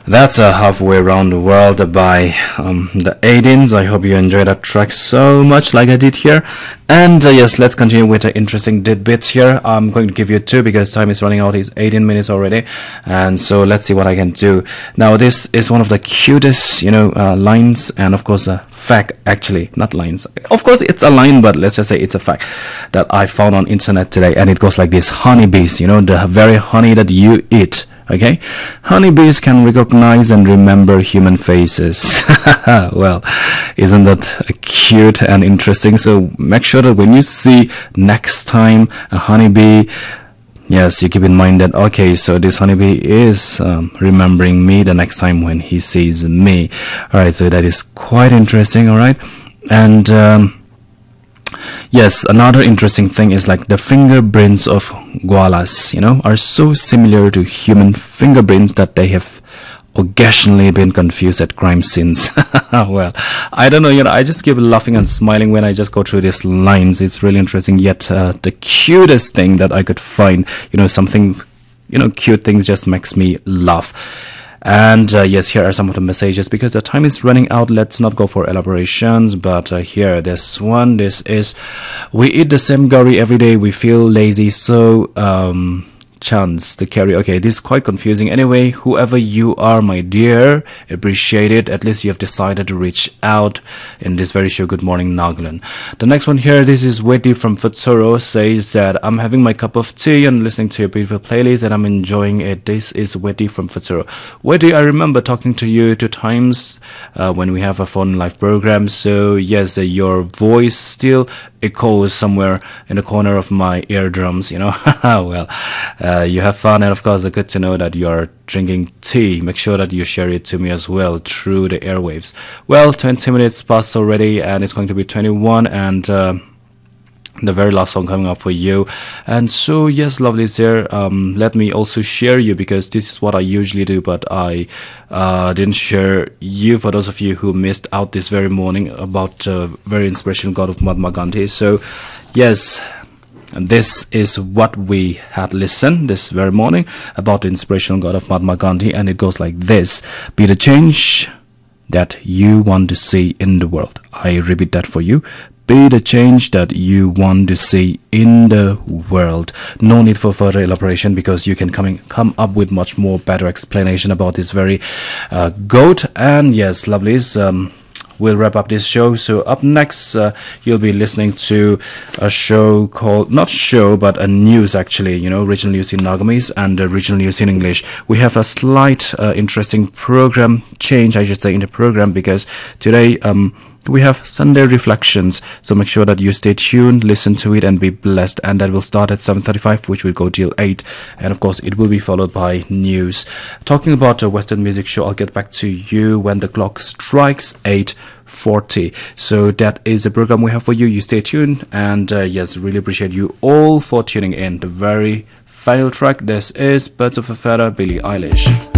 That's a halfway around the world by the Aidins. I hope you enjoyed that track so much like I did here. And yes, let's continue with the interesting tidbits here. I'm going to give you two because time is running out. It's 18 minutes already. And so let's see what I can do. Now this is one of the cutest, lines, and of course a fact, actually, not lines. Of course it's a line, but let's just say it's a fact that I found on internet today. And it goes like this: honeybees, the very honey that you eat. Okay, honeybees can recognize and remember human faces. Well, isn't that cute and interesting? So make sure that when you see next time a honeybee, yes, you keep in mind that, okay, so this honeybee is remembering me the next time when he sees me. All right, so that is quite interesting. All right, and yes, another interesting thing is like the fingerprints of koalas, are so similar to human fingerprints that they have occasionally been confused at crime scenes. Well, I don't know, I just keep laughing and smiling when I just go through these lines. It's really interesting. Yet the cutest thing that I could find, something, cute things just makes me laugh. And yes, here are some of the messages. Because the time is running out, let's not go for elaborations, but here, this one, this is: we eat the same curry every day, we feel lazy, so chance to carry. Okay, this is quite confusing. Anyway, whoever you are, my dear, appreciate it. At least you have decided to reach out in this very show. Good morning, Nagaland. The next one here, this is Wetty from Futsoro, says that I'm having my cup of tea and listening to your beautiful playlist and I'm enjoying it. This is Wetty from Futsoro. Wetty, I remember talking to you 2 times when we have a phone live program. So yes, your voice still echoes somewhere in the corner of my eardrums, Well, you have fun, and of course good to know that you are drinking tea. Make sure that you share it to me as well through the airwaves. Well, 20 minutes passed already, and it's going to be 21, and the very last song coming up for you. And so yes, lovelies there, let me also share you, because this is what I usually do, but I didn't share you for those of you who missed out this very morning about very inspirational God of Mahatma Gandhi. So yes, this is what we had listened this very morning about the inspirational God of Mahatma Gandhi, and it goes like this: be the change that you want to see in the world. I repeat that for you: be the change that you want to see in the world. No need for further elaboration, because you can come up with much more better explanation about this very goat. And yes, lovelies, we'll wrap up this show. So up next, you'll be listening to a show called, not show, but a news actually, regional news in Nagamese and regional news in English. We have a slight interesting program change, I should say, in the program, because today we have Sunday Reflections. So make sure that you stay tuned, listen to it, and be blessed. And that will start at 7:35, which will go till 8. And of course, it will be followed by news. Talking about a Western music show, I'll get back to you when the clock strikes 8:40. So that is the program we have for you. You stay tuned. And yes, really appreciate you all for tuning in. The very final track, this is Birds of a Feather, Billie Eilish.